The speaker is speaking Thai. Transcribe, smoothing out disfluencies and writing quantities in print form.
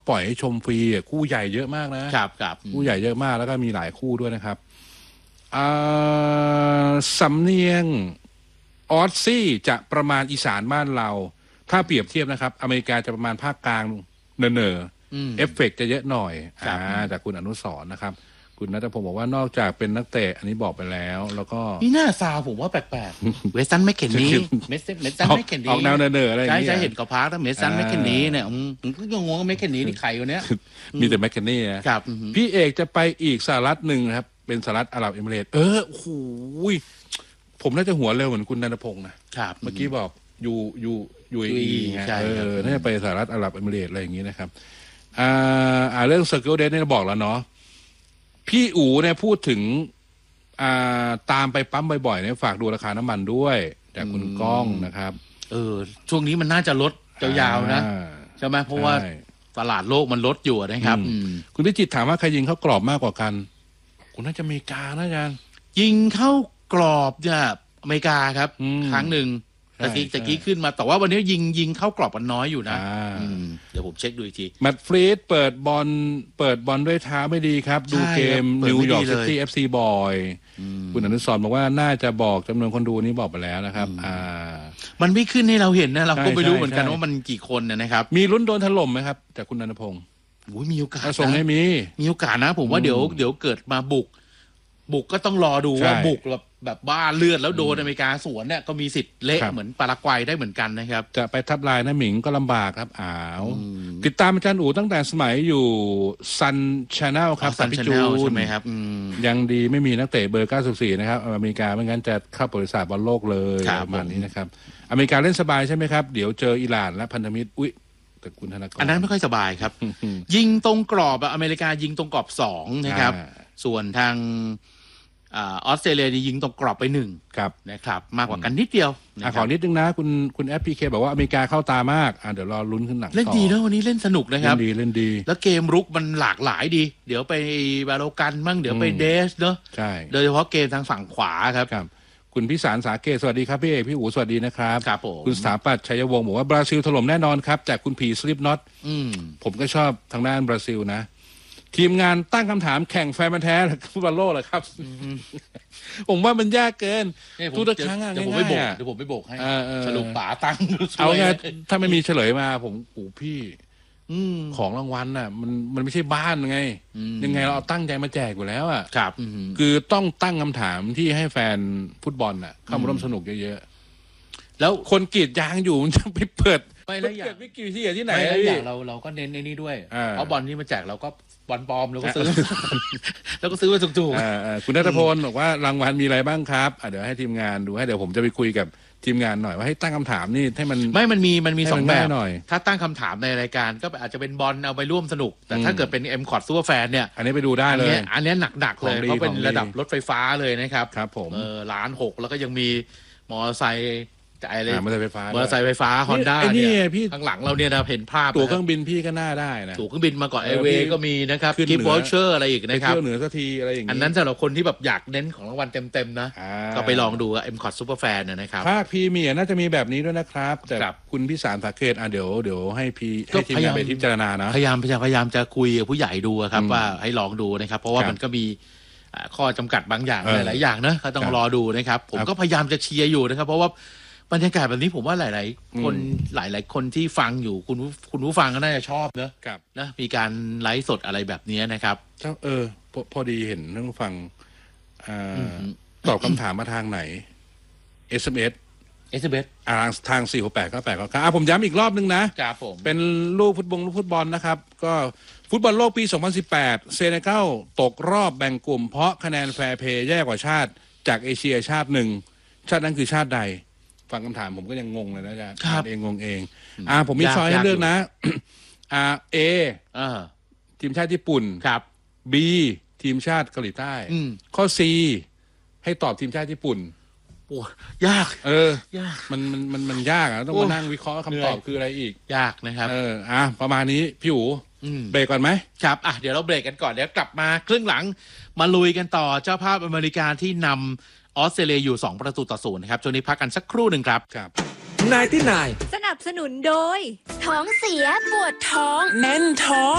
ปล่อยให้ชมฟรีคู่ใหญ่เยอะมากนะครับคู่ใหญ่เยอะมากแล้วก็มีหลายคู่ด้วยนะครับสำเนียงออสซี่จะประมาณอีสานบ้านเราถ้าเปรียบเทียบนะครับอเมริกาจะประมาณภาคกลางเนอเอฟเฟกต์จะเยอะหน่อยจากคุณอนุสรณ์นะครับคุณณัฐพงศ์บอกว่านอกจากเป็นนักเตะอันนี้บอกไปแล้วก็นี่หน้าซาวผมว่าแปลกๆเวสตันไม่เข็นนี้เมสตันไม่เข็นนี้ออกแนวเนออะไรอย่างเงี้ยใช่เห็นกับพาร์ทแล้วเมสตันไม่เข็นนี้เนี่ยผมก็งงว่าไม่เข็นนี้นี่ใครวะเนี้ยมีแต่แมคเคนนี่นะครับพี่เอกจะไปอีกสหรัฐหนึ่งนะครับเป็นสหรัฐอาหรับเอมิเรตส์โอ้โหผมน่าจะหัวเร็วเหมือนคุณณัฐพงศ์นะครับเมื่อกี้บอกUAE ไงน่าจะไปสหรัฐอาหรับเอมิเรตส์อะไรอย่างงี้นะครับเรื่อง Circle Date เนี่ยบอกแล้วเนาะพี่อู๋เนี่ยพูดถึงตามไปปั๊มบ่อยๆเนี่ยฝากดูราคาน้ำมันด้วยจากคุณก้องนะครับช่วงนี้มันน่าจะลดยาวๆนะใช่ไหมเพราะว่าตลาดโลกมันลดอยู่นะครับคุณพิจิตรถามว่าใครยิงเข้ากรอบมากกว่ากันคุณน่าจะอเมริกานะอาจารย์ยิงเข้ากรอบเนี่ยอเมริกาครับครั้งหนึ่งตะกี้ขึ้นมาแต่ว่าวันนี้ยิงเข้ากรอบมันน้อยอยู่นะเดี๋ยวผมเช็คดูอีกทีแมตต์ฟรีดเปิดบอลด้วยเท้าไม่ดีครับดูเกมนิวยอร์กซิตี้FCบ่อยคุณอนุสรณ์บอกว่าน่าจะบอกจำนวนคนดูนี้บอกไปแล้วนะครับมันไม่ขึ้นให้เราเห็นนะเราก็ไม่รู้เหมือนกันว่ามันกี่คนนะครับมีลุ้นโดนถล่มไหมครับจากคุณณัฐพงศ์มีโอกาสส่งให้มีโอกาสนะผมว่าเดี๋ยวเกิดมาบุกก็ต้องรอดูว่าบุกแบบบ้าเลือดแล้วโดนอเมริกาสวนเนี่ยก็มีสิทธิ์เละเหมือนปารากวัยได้เหมือนกันนะครับจะไปทับลายนะหมิงก็ลำบากครับติดตามอาจารย์อู๋ตั้งแต่สมัยอยู่ซันชาแนลครับซันชาแนลใช่ไหมครับยังดีไม่มีนักเตะเบอร์94นะครับอเมริกาไม่งั้นจะเข้าบริษัทบอลโลกเลยประมาณนี้นะครับอเมริกาเล่นสบายใช่ไหมครับเดี๋ยวเจออิหร่านและพันธมิตรแต่คุณธนากรอันนั้นไม่ค่อยสบายครับยิงตรงกรอบอเมริกายิงตรงกรอบ2นะครับส่วนทางออสเตรเลียยิงตรงกรอบไป1นะครับมากกว่ากันนิดเดียวขอนิดนึงนะคุณแอปพีเคบอกว่าอเมริกาเข้าตามากเดี๋ยวรอลุ้นขึ้นหนังเล่นดีนะวันนี้เล่นสนุกนะครับเล่นดีแล้วเกมรุกมันหลากหลายดีเดี๋ยวไปบาโลกันมั่งเดี๋ยวไปเดสเนอะใช่โดยเฉพาะเกมทางฝั่งขวาครับคุณพิสารสาเกตสวัสดีครับพี่เอกพี่อู๋สวัสดีนะครับครับผมคุณสถาปัตย์ชัยวงศ์บอกว่าบราซิลถล่มแน่นอนครับจากคุณผีสลิปน็อตผมก็ชอบทางด้านบราซิลนะทีมงานตั้งคำถามแข่งแฟนมันแท้ฟุตบอลโลกเหรอครับผมว่ามันยากเกินทุกครั้งเดี๋ยวผมไม่โบกให้สรุปป๋าตั้งเอาไงถ้าไม่มีเฉลยมาผมพี่ของรางวัลน่ะมันไม่ใช่บ้านไงยังไงเราเอาตั้งใจมาแจกอยู่แล้วครับคือต้องตั้งคำถามที่ให้แฟนฟุตบอลเข้ามาร่วมสนุกเยอะๆแล้วคนกรีดยางอยู่มันจะไปเปิดไม่อยากไม่กี่ที่ไหนอย่างเราก็เน้นในนี้ด้วยเพราะบอลที่มาแจกเราก็บอลปลอมเราก็ซื้อแล้วก็ซื้อมาถูกๆคุณณัฐพลบอกว่ารางวัลมีอะไรบ้างครับเดี๋ยวให้ทีมงานดูให้เดี๋ยวผมจะไปคุยกับทีมงานหน่อยว่าให้ตั้งคำถามนี่ให้มันมี2แบบหน่อยถ้าตั้งคำถามในรายการก็อาจจะเป็นบอลเอาไปร่วมสนุกแต่ถ้าเกิดเป็นM-Cot Super Fan เนี่ยอันนี้ไปดูได้เลยอันนี้หนักเลยเพราะเป็นระดับรถไฟฟ้าเลยนะครับครับผม 1,600,000แล้วก็ยังมีมอเตอร์ไซค์มอเตอร์ไซค์ไฟฟ้าฮอนด้าเนี่ยข้างหลังเราเนี่ยนะเห็นภาพตั๋วเครื่องบินพี่ก็น่าได้นะตั๋วเครื่องบินมาก่อนเวย์ก็มีนะครับกิฟต์วอเชอร์อะไรอีกนะครับเที่ยวเหนือสักทีอะไรอย่างนี้อันนั้นสำหรับคนที่แบบอยากเน้นของรางวัลเต็มๆนะก็ไปลองดูM-Cot Super Fan นะครับภาคพรีเมียร์น่าจะมีแบบนี้ด้วยนะครับแต่คุณพิสารสาเกตเดี๋ยวให้ทีมงานไปพิจารณานะพยายามจะคุยกับผู้ใหญ่ดูครับว่าให้ลองดูนะครับเพราะว่ามันก็มีข้อจำกัดบางอย่างหลายอย่างนะก็ต้องรอดูนะครับผมก็พยายามจะเชียร์อยู่นะครับเพราะว่าบรรยากาศแบบนี้ผมว่าหลายๆคนหลายคนที่ฟังอยู่คุณผู้ฟังก็น่าจะชอบเนอะนะมีการไลฟ์สดอะไรแบบนี้นะครับพอดีเห็นท่านผู้ฟังตอบคำถามมาทางไหน SMS ทาง46898ผมย้ำอีกรอบนึงนะครับผมเป็นลูกฟุตบอลนะครับก็ฟุตบอลโลกปี2018เซเนกัลตกรอบแบ่งกลุ่มเพราะคะแนนแฟร์เพย์แย่กว่าชาติจากเอเชียชาติหนึ่งชาตินั้นคือชาติใดฟังคำถามผมก็ยังงงเลยนะอาจารย์งงเองผมมีช้อยให้เลือกนะA ทีมชาติญี่ปุ่นครับ B ทีมชาติเกาหลีใต้ข้อ C ให้ตอบทีมชาติญี่ปุ่นโอ้ยากยากมันยากต้องมานั่งวิเคราะห์คำตอบคืออะไรอีกยากนะครับประมาณนี้พี่อู๋เบรกก่อนไหมครับเดี๋ยวเราเบรกกันก่อนเดี๋ยวกลับมาครึ่งหลังมาลุยกันต่อเจ้าภาพอเมริกาที่นำออสเตรเลียอยู่2-0นะครับช่วงนี้พักกันสักครู่หนึ่งครับ 99สนับสนุนโดยท้องเสียปวดท้องแน่นท้อง